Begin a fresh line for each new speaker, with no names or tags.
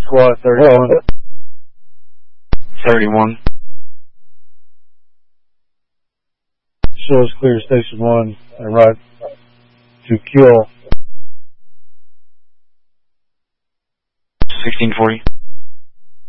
Squad 31.
31.
Shows clear Station 1 and right to kill.
1640.